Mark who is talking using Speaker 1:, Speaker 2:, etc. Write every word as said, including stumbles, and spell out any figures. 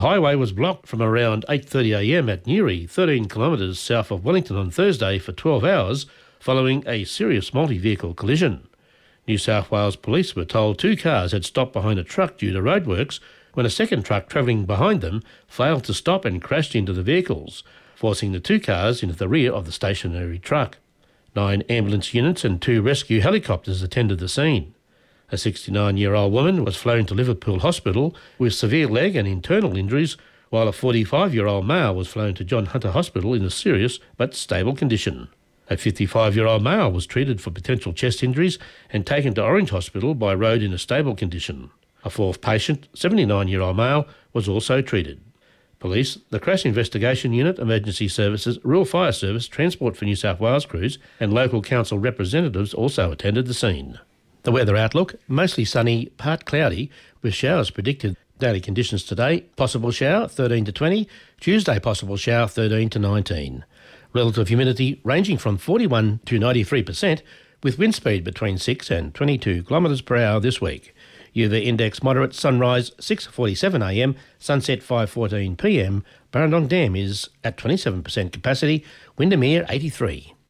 Speaker 1: Highway was blocked from around eight thirty a m at Newry, thirteen kilometres south of Wellington on Thursday for twelve hours following a serious multi-vehicle collision. New South Wales Police were told two cars had stopped behind a truck due to roadworks when a second truck travelling behind them failed to stop and crashed into the vehicles, forcing the two cars into the rear of the stationary truck. Nine ambulance units and two rescue helicopters attended the scene. A sixty-nine-year-old woman was flown to Liverpool Hospital with severe leg and internal injuries, while a forty-five-year-old male was flown to John Hunter Hospital in a serious but stable condition. A fifty-five-year-old male was treated for potential chest injuries and taken to Orange Hospital by road in a stable condition. A fourth patient, seventy-nine-year-old male, was also treated. Police, the Crash Investigation Unit, Emergency Services, Rural Fire Service, Transport for New South Wales crews and local council representatives also attended the scene. The weather outlook, mostly sunny, part cloudy, with showers predicted. Daily conditions today, possible shower thirteen to twenty, Tuesday possible shower thirteen to nineteen. Relative humidity ranging from forty-one to ninety-three percent, with wind speed between six and twenty-two kilometres per hour this week. U V index moderate, sunrise six forty-seven a m, sunset five fourteen p m. Burrendong Dam is at twenty-seven percent capacity, Windermere eighty-three.